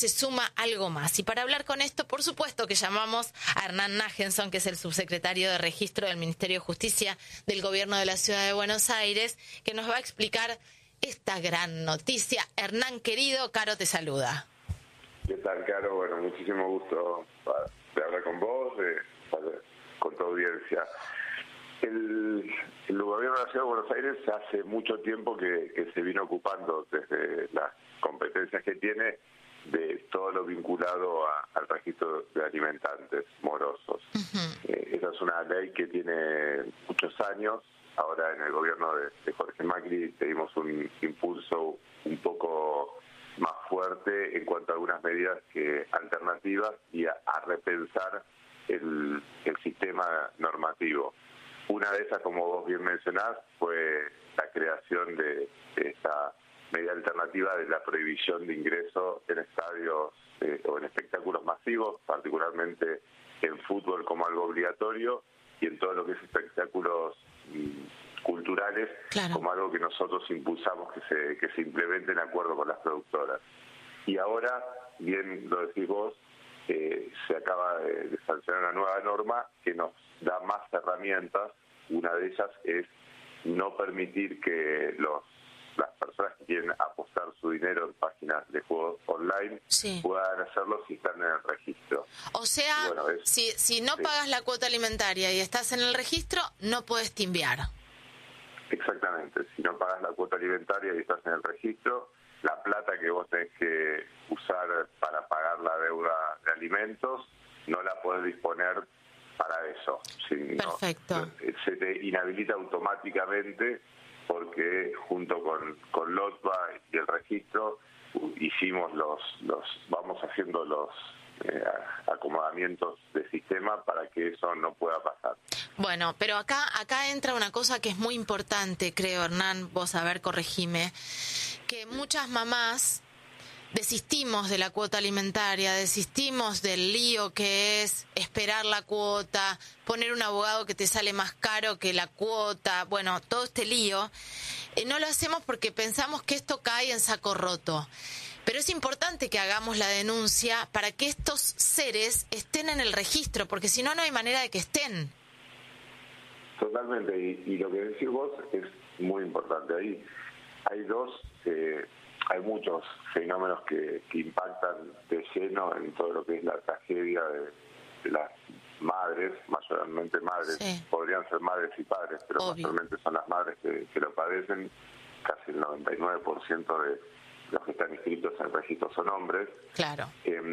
se suma algo más. Y para hablar con esto, por supuesto que llamamos a Hernán Nagenson, que es el subsecretario de Registro del Ministerio de Justicia del Gobierno de la Ciudad de Buenos Aires, que nos va a explicar esta gran noticia. Hernán, querido, Caro te saluda. ¿Qué tal, Caro? Bueno, muchísimo gusto de hablar con vos, con tu audiencia. El Gobierno de la Ciudad de Buenos Aires hace mucho tiempo que se vino ocupando desde las competencias que tiene de todo lo vinculado al registro de alimentantes morosos. Esa es una ley que tiene muchos años. Ahora en el gobierno de Jorge Macri dimos un impulso un poco más fuerte en cuanto a algunas medidas alternativas y a repensar el sistema normativo. Una de esas, como vos bien mencionás, fue la creación de esta medida alternativa de la prohibición de ingreso en estadios o en espectáculos masivos, particularmente en fútbol como algo obligatorio y en todo lo que es espectáculos culturales, claro, como algo que nosotros impulsamos que se implemente en acuerdo con las productoras. Y ahora, bien lo decís vos, se acaba de sancionar una nueva norma que nos da más herramientas. Una de ellas es no permitir que las personas que quieren apostar su dinero en páginas de juegos online puedan hacerlo si están en el registro. O sea, bueno, si no pagas la cuota alimentaria y estás en el registro, no puedes timbiar. Exactamente, si no pagas la cuota alimentaria y estás en el registro, la plata que vos tenés que usar para pagar la deuda de alimentos no la podés disponer para eso. Perfecto. Se te inhabilita automáticamente porque junto con LOTBA y el registro hicimos vamos haciendo los acomodamientos de sistema para que eso no pueda pasar. Bueno, pero acá entra una cosa que es muy importante, creo, Hernán, vos a ver, corregime, que muchas mamás desistimos de la cuota alimentaria, desistimos del lío que es esperar la cuota, poner un abogado que te sale más caro que la cuota, bueno, todo este lío, no lo hacemos porque pensamos que esto cae en saco roto. Pero es importante que hagamos la denuncia para que estos seres estén en el registro, porque si no, no hay manera de que estén. Totalmente, y lo que decís vos es muy importante. Ahí hay muchos fenómenos que impactan de lleno en todo lo que es la tragedia de las madres, mayormente madres, podrían ser madres y padres, pero mayormente son las madres que lo padecen. Casi el 99% de los que están inscritos en el registro son hombres. Claro.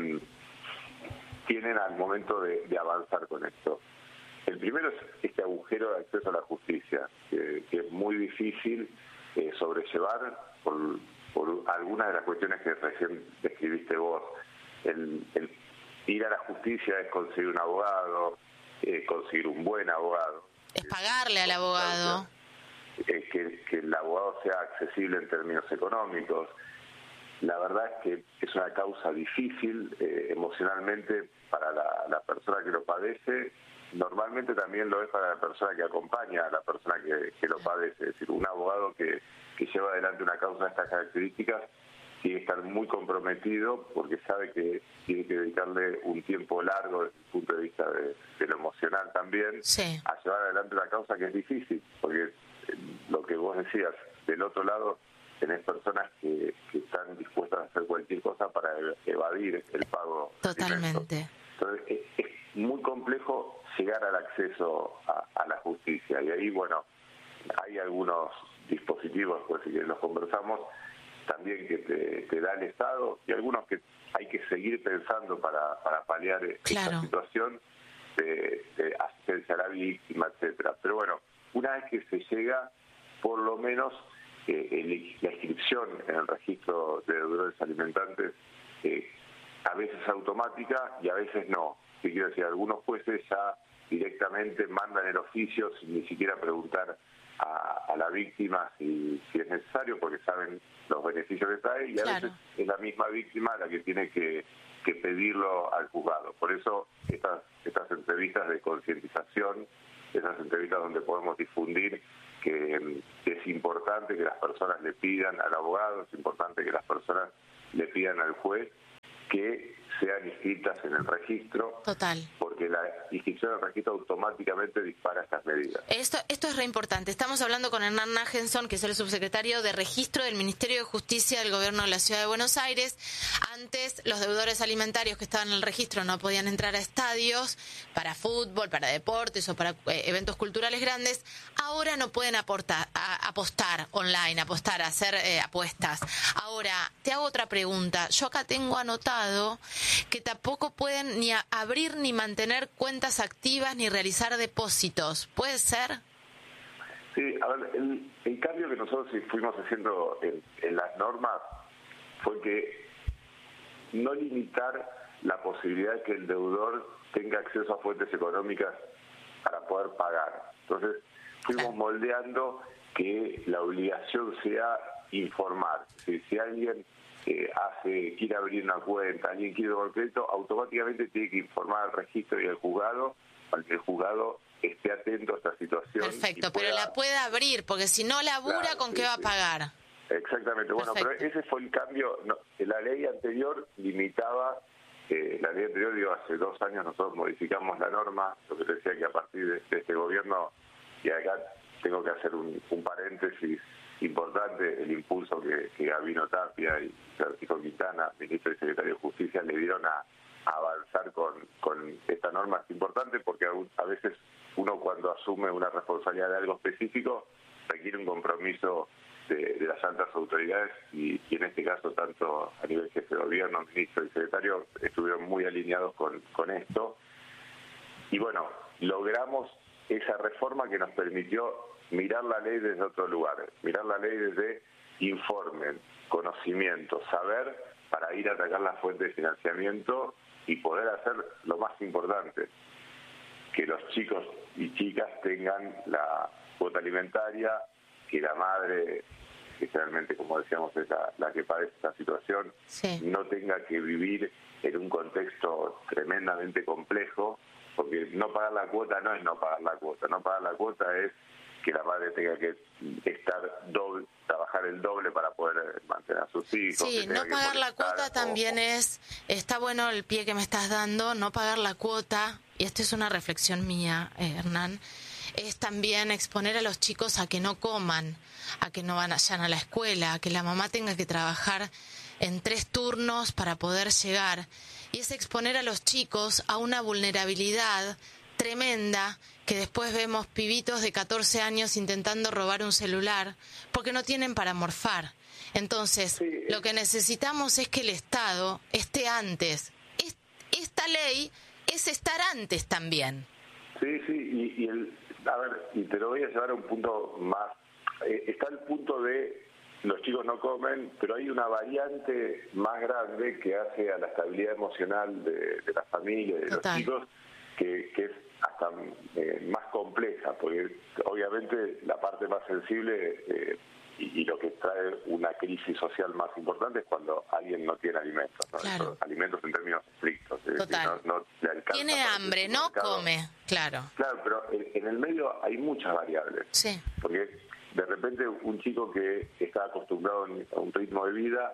Tienen al momento de avanzar con esto. El primero es este agujero de acceso a la justicia, que es muy difícil sobrellevar por algunas de las cuestiones que recién describiste vos. El ir a la justicia es conseguir un abogado, conseguir un buen abogado. Es pagarle al abogado. Que el abogado sea accesible en términos económicos. La verdad es que es una causa difícil emocionalmente para la persona que lo padece. Normalmente también lo es para la persona que acompaña a la persona que lo padece. Es decir, un abogado que lleva adelante una causa de estas características tiene que estar muy comprometido porque sabe que tiene que dedicarle un tiempo largo desde el punto de vista de lo emocional también a llevar adelante una causa que es difícil, porque lo que vos decías, del otro lado tenés personas que están dispuestas a hacer cualquier cosa para evadir el pago. Totalmente. Entonces es muy complejo llegar al acceso a la justicia, y ahí, bueno, hay algunos dispositivos, pues si los conversamos, también que te da el Estado, y algunos que hay que seguir pensando para paliar esta situación de asistencia a la víctima, etcétera. Pero bueno, una vez que se llega, por lo menos la inscripción en el registro de deudores alimentantes a veces es automática y a veces no. ¿Qué quiero decir? Algunos jueces ya directamente mandan el oficio sin ni siquiera preguntar a la víctima si es necesario, porque saben los beneficios que trae, y a veces es la misma víctima la que tiene que pedirlo al juzgado. Por eso estas entrevistas de concientización, esas entrevistas donde podemos difundir que es importante que las personas le pidan al abogado, es importante que las personas le pidan al juez que sean inscritas en el registro. Total. Porque la inscripción al registro automáticamente dispara estas medidas. Esto es re importante. Estamos hablando con Hernán Nagenson, que es el subsecretario de Registro del Ministerio de Justicia del Gobierno de la Ciudad de Buenos Aires. Antes, los deudores alimentarios que estaban en el registro no podían entrar a estadios para fútbol, para deportes o para eventos culturales grandes. Ahora no pueden apostar online, hacer apuestas. Ahora, te hago otra pregunta. Yo acá tengo anotado que tampoco pueden ni abrir ni mantener cuentas activas ni realizar depósitos. ¿Puede ser? Sí, a ver, el cambio que nosotros fuimos haciendo en las normas fue que no limitar la posibilidad de que el deudor tenga acceso a fuentes económicas para poder pagar. Entonces, fuimos moldeando que la obligación sea informar. Si alguien quiere abrir una cuenta, alguien quiere tomar crédito, automáticamente tiene que informar al registro y al juzgado para que el juzgado esté atento a esta situación. Perfecto, pero la puede abrir, porque si no labura, claro, ¿con qué va a pagar? Exactamente. Bueno, pero ese fue el cambio. No, la ley anterior limitaba, hace 2 años nosotros modificamos la norma, lo que te decía que a partir de este gobierno, y acá tengo que hacer un paréntesis importante, el impulso que Gabino Tapia y Francisco Quintana, ministro y secretario de Justicia, le dieron a avanzar con esta norma. Es importante porque a veces uno, cuando asume una responsabilidad de algo específico, requiere un compromiso de las altas autoridades y en este caso tanto a nivel jefe de gobierno, ministro y secretario estuvieron muy alineados con esto. Y bueno, logramos esa reforma que nos permitió mirar la ley desde otro lugar, mirar la ley desde informe, conocimiento, saber, para ir a atacar la fuente de financiamiento y poder hacer lo más importante, que los chicos y chicas tengan la cuota alimentaria, que la madre, que realmente, como decíamos, es la que padece esta situación, sí, no tenga que vivir en un contexto tremendamente complejo, porque no pagar la cuota no es no pagar la cuota, no pagar la cuota es que la madre tenga que trabajar el doble para poder mantener a sus hijos. Sí, no pagar la cuota también está bueno el pie que me estás dando, no pagar la cuota, y esta es una reflexión mía, Hernán, es también exponer a los chicos a que no coman, a que no vayan a la escuela, a que la mamá tenga que trabajar en 3 turnos para poder llegar, y es exponer a los chicos a una vulnerabilidad tremenda, que después vemos pibitos de 14 años intentando robar un celular porque no tienen para morfar. Entonces, sí, lo que necesitamos es que el Estado esté antes. Esta ley es estar antes también. Sí, y te lo voy a llevar a un punto más. Está el punto de los chicos no comen, pero hay una variante más grande que hace a la estabilidad emocional de la familia, de Total. Los chicos, que es hasta más compleja, porque obviamente la parte más sensible y lo que trae una crisis social más importante es cuando alguien no tiene alimentos, ¿no? Claro. Alimentos en términos estrictos. Total. No le alcanza. Tiene hambre, no come, claro. Claro, pero en el medio hay muchas variables. Sí. Porque de repente un chico que está acostumbrado a un ritmo de vida,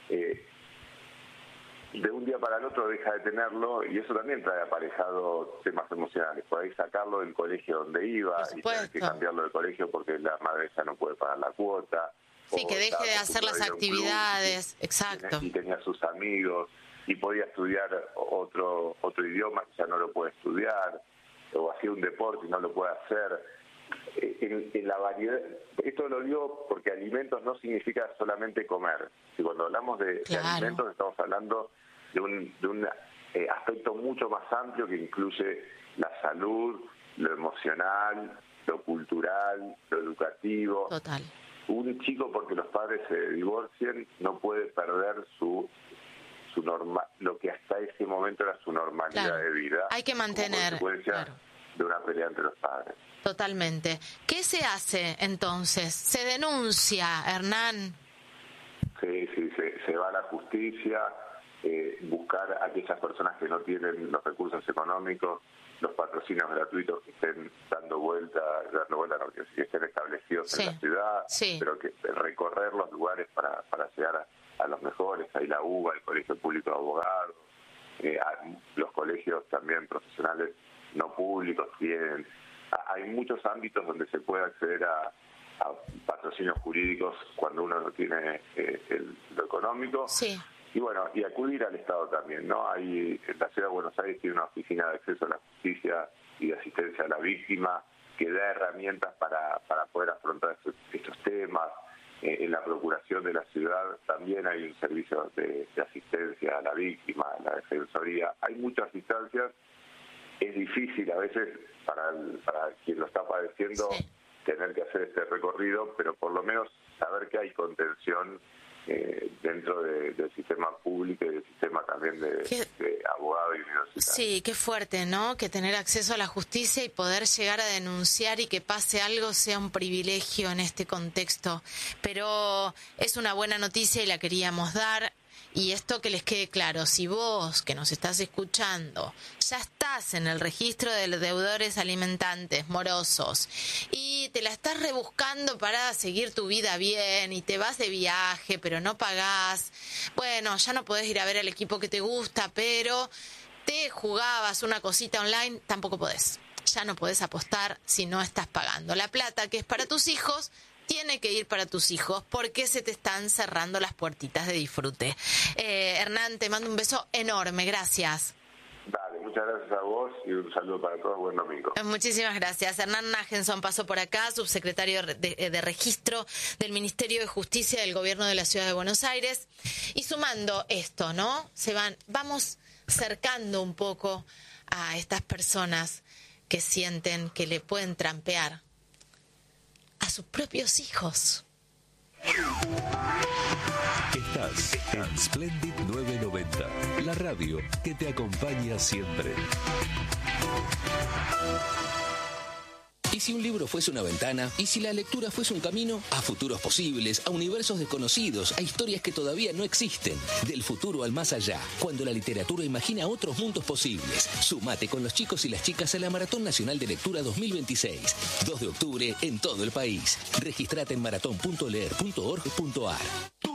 de un día para el otro deja de tenerlo, y eso también trae aparejado temas emocionales. Por ahí sacarlo del colegio donde iba y tener que cambiarlo de colegio porque la madre ya no puede pagar la cuota. Sí, que deje de hacer las actividades, club, exacto. Y tenía sus amigos y podía estudiar otro idioma que ya no lo puede estudiar, o hacía un deporte y no lo puede hacer. En la variedad, esto lo digo porque alimentos no significa solamente comer. Si cuando hablamos de alimentos estamos hablando de un aspecto mucho más amplio que incluye la salud, lo emocional, lo cultural, lo educativo. Total. Un chico, porque los padres se divorcien, no puede perder su lo que hasta ese momento era su normalidad de vida. Hay que mantener como consecuencia de una pelea entre los padres. Totalmente. ¿Qué se hace entonces? ¿Se denuncia, Hernán? Sí, se va a la justicia, buscar a aquellas personas que no tienen los recursos económicos, los patrocinios gratuitos que estén dando vuelta, no, que estén establecidos en la ciudad, pero que recorrer los lugares para llegar a los mejores. Hay la UBA, el Colegio Público de Abogados, colegios también profesionales no públicos tienen. Hay muchos ámbitos donde se puede acceder a patrocinios jurídicos cuando uno no tiene lo económico. Sí. Y bueno, y acudir al Estado también, ¿no? La Ciudad de Buenos Aires tiene una oficina de acceso a la justicia y de asistencia a la víctima que da herramientas para poder afrontar estos temas. En la Procuración de la Ciudad también hay un servicio de asistencia a la víctima, a la Defensoría. Hay muchas instancias. Es difícil a veces para quien lo está padeciendo tener que hacer este recorrido, pero por lo menos saber que hay contención dentro del sistema público y del sistema también de abogado y universitario. Sí, qué fuerte, ¿no? Que tener acceso a la justicia y poder llegar a denunciar y que pase algo sea un privilegio en este contexto. Pero es una buena noticia y la queríamos dar. Y esto que les quede claro, si vos que nos estás escuchando ya estás en el registro de deudores alimentantes morosos y te la estás rebuscando para seguir tu vida bien y te vas de viaje pero no pagás, bueno, ya no podés ir a ver al equipo que te gusta, pero te jugabas una cosita online, tampoco podés. Ya no podés apostar si no estás pagando. La plata que es para tus hijos tiene que ir para tus hijos porque se te están cerrando las puertitas de disfrute. Hernán, te mando un beso enorme, gracias. Dale, muchas gracias a vos y un saludo para todos, buen domingo. Muchísimas gracias. Hernán Nagenson pasó por acá, subsecretario de Registro del Ministerio de Justicia del Gobierno de la Ciudad de Buenos Aires. Y sumando esto, ¿no? Vamos cercando un poco a estas personas que sienten que le pueden trampear a sus propios hijos. Estás en Splendid 990, la radio que te acompaña siempre. ¿Y si un libro fuese una ventana? ¿Y si la lectura fuese un camino? A futuros posibles, a universos desconocidos, a historias que todavía no existen. Del futuro al más allá, cuando la literatura imagina otros mundos posibles. Sumate con los chicos y las chicas a la Maratón Nacional de Lectura 2026. 2 de octubre en todo el país. Registrate en maratón.leer.org.ar.